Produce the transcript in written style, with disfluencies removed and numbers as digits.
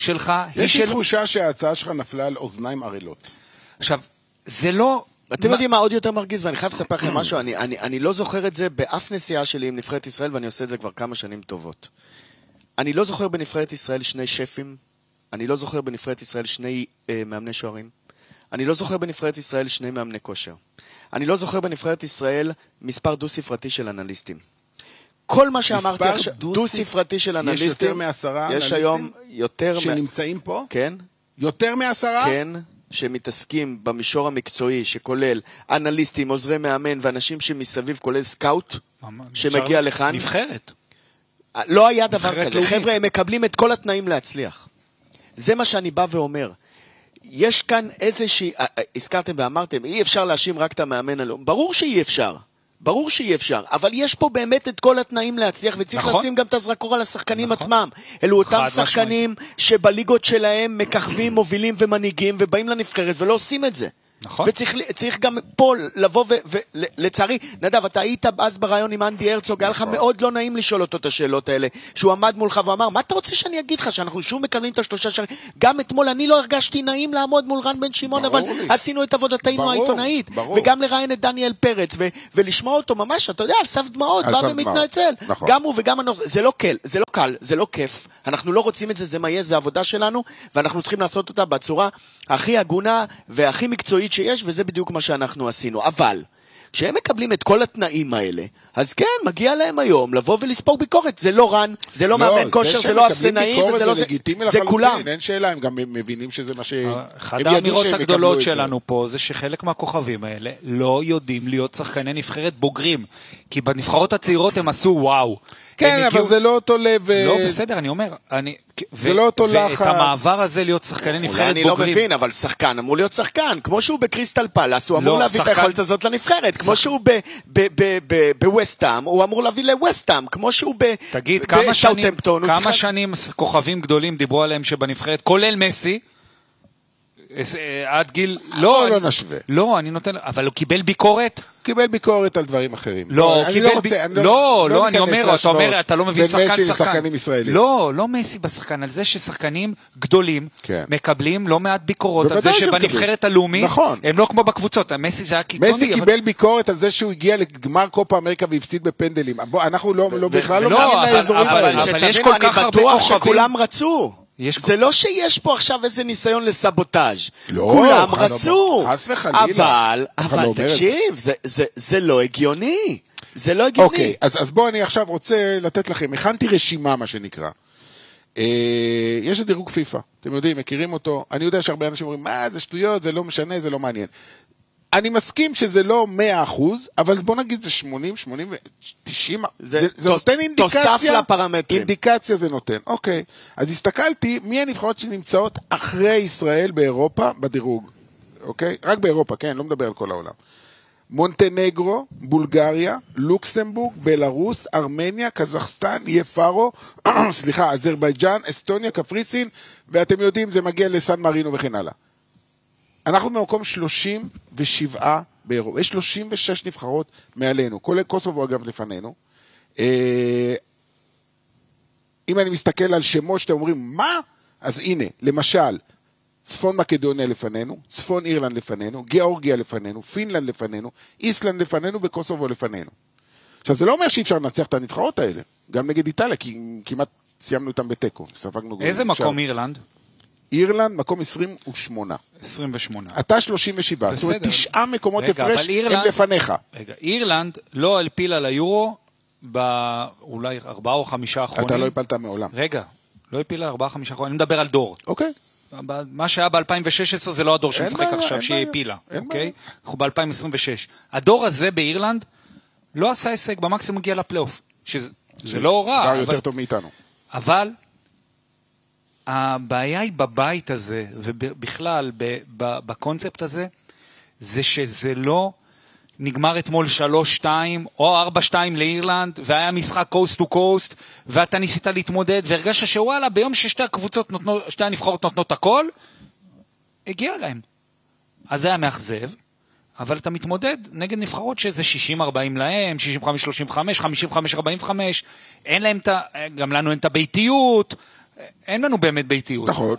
שלך יש לי תחושה שההצעה שלך נפלה על אוזניים ערלות. עכשיו, זה לא... אתם יודעים מה עוד יותר מרגיז, ואני חייב לספר לכם משהו, אני לא זוכר את זה באף נסיעה שלי עם נבחרת ישראל, ואני עושה את זה כבר כמה שנים טובות. אני לא זוכר בנבחרת ישראל שני שפים, אני לא זוכר בנבחרת ישראל שני מאמני שוערים, אני לא זוכר בנבחרת ישראל שני מאמני כושר, אני לא זוכר בנבחרת ישראל מספר דו-ספרתי של אנליסטים. כל מה שאמרתי עכשיו, דו-ספרתי של אנליסטים, יש יותר מעשרה אנליסטים? יש היום יותר... שנמצאים פה? כן. יותר מעשרה? כן. שמתעסקים במישור המקצועי, שכולל אנליסטים, עוזרי מאמן, ואנשים שמסביב, כולל סקאוט, שמגיע לכאן. נבחרת. לא היה דבר כזה. חבר'ה, הם מקבלים את כל התנאים להצליח. זה מה שאני בא ואומר. יש כאן איזושהי, הזכרתם ואמרתם, אי אפשר להאשים רק את המאמן הלאומי. ברור שאי אפשר. ברור שאי אפשר, אבל יש פה באמת את כל התנאים להצליח, וצריך לשים גם את הזרקור על השחקנים עצמם. אלו אותם שחקנים שבליגות שלהם מככבים, מובילים ומנהיגים, ובאים לנבחרת ולא עושים את זה. נכון. וצריך גם פה לבוא ולצערי, נדב, אתה היית אז ברעיון עם אנדי הרצוג, היה לך מאוד לא נעים לשאול אותו את השאלות האלה, שהוא עמד מולך ואמר, מה אתה רוצה שאני אגיד לך, שאנחנו שוב מקבלים את השלושה שערים? גם אתמול אני לא הרגשתי נעים לעמוד מול רן בן שמעון, אבל עשינו את עבודתנו העיתונאית, וגם לראיין את דניאל פרץ, ולשמוע אותו ממש, אתה יודע, על סף דמעות, בא ומתנצל. גם הוא וגם הנושא, זה לא קל, זה לא קל, זה לא כיף, אנחנו לא רוצים את זה, זה מה יהיה, זה עבודה שלנו, ואנחנו צריכים לעשות אותה בצורה הכי הגונה והכי מקצועית שיש, וזה בדיוק מה שאנחנו עשינו. אבל, כשהם מקבלים את כל התנאים האלה, אז כן, מגיע להם היום לבוא ולספור ביקורת. זה לא רן, זה לא מאמן כושר, זה לא אפסנאי, זה כולם. אין שאלה, הם גם מבינים שזה מה שהם אחד האמירות הגדולות שלנו פה, זה שחלק מהכוכבים האלה לא יודעים להיות שחקני נבחרת בוגרים, כי בנבחרות הצעירות הם עשו וואו. כן, אבל זה לא אותו לב... לא, בסדר, אני אומר, זה לא אותו לחץ. ואת המעבר הזה להיות שחקני נבחרת בוגרים. אני לא מבין, אבל שחקן אמור להיות שחקן. כמו שהוא בקריסטל פלאס, הוא אמור להביא את היכולת הזאת לנבחרת. כמו שהוא בווסטהאם, הוא אמור להביא לווסטהאם. כמו שהוא בסאות'המפטון. כמה שנים כוכבים גדולים דיברו עליהם שבנבחרת, כולל מסי, עד גיל... לא נשווה. לא, אני נותן... אבל הוא קיבל ביקורת? קיבל ביקורת על דברים אחרים. לא, אני אומר, אתה לא מבין שחקן. לא מסי בשחקן, על זה ששחקנים גדולים מקבלים לא מעט ביקורות, על זה שבנבחרת הלאומית, הם לא כמו בקבוצות, מסי זה היה קיצוני. מסי קיבל ביקורת על זה שהוא הגיע לגמר קופה אמריקה והפסיד בפנדלים. אנחנו בכלל לא מגיעים לאזורים האלה. אבל יש כל כך הרבה כוכבים. שכולם רצו. זה לא שיש פה עכשיו איזה ניסיון לסבוטאז'. כולם רצו. אבל תקשיב, זה לא הגיוני. זה לא הגיוני. אוקיי, אז בואו אני עכשיו רוצה לתת לכם, הכנתי רשימה מה שנקרא. יש את דירוג פיפה, אתם יודעים, מכירים אותו. אני יודע שהרבה אנשים אומרים, מה זה שטויות, זה לא משנה, זה לא מעניין. אני מסכים שזה לא 100%, אבל בוא נגיד זה 80, 80, 90, זה נותן אינדיקציה. תוסף לפרמטרים. אינדיקציה זה נותן. אוקיי, אז הסתכלתי מי הנבחרות שנמצאות אחרי ישראל באירופה בדירוג. אוקיי? רק באירופה, כן, לא מדבר על כל העולם. מונטנגרו, בולגריה, לוקסמבורג, בלרוס, ארמניה, קזחסטן, יפרו, סליחה, אזרבייג'אן, אסטוניה, קפריסין, ואתם יודעים, זה מגיע לסן מרינו וכן הלאה. אנחנו במקום 37 באירופה, יש 36 נבחרות מעלינו, כולל קוסובו אגב לפנינו. אם אני מסתכל על שמות שאתם אומרים, מה? אז הנה, למשל, צפון מקדוניה לפנינו, צפון אירלנד לפנינו, גיאורגיה לפנינו, פינלנד לפנינו, איסלנד לפנינו וקוסובו לפנינו. עכשיו, זה לא אומר שאי אפשר לנצח את הנבחרות האלה, גם נגד איטליה, כי כמעט סיימנו אותם בטקו. איזה מקום אירלנד? אירלנד, מקום 28. 28. אתה 37. זאת אומרת, 9 מקומות הפרש הם לפניך. רגע, אירלנד לא הלפילה ליורו באולי 4 או 5 האחרונים. אתה לא הפלת מעולם. רגע, לא הפילה 4 או 5 האחרונים. אני מדבר על דור. אוקיי. מה שהיה ב-2016 זה לא הדור שמשחק עכשיו, שהיא הפילה. אוקיי? אנחנו ב-2026. הדור הזה באירלנד לא עשה הישג, במקסימום הגיע לפלייאוף. שזה לא רע. יותר טוב מאיתנו. אבל הבעיה היא בבית הזה, ובכלל בקונספט הזה, זה שזה לא נגמר אתמול 3-2 או 4-2 לאירלנד, והיה משחק קוסט טו קוסט, ואתה ניסית להתמודד, והרגשת שוואלה, ביום ששתי הקבוצות שתי הנבחרות נותנות הכל, הגיע להם. אז זה היה מאכזב, אבל אתה מתמודד נגד נבחרות שזה 60-40 להם, 65-35, 55-45, אין להם גם לנו אין את הביתיות, אין לנו באמת ביתיות. נכון.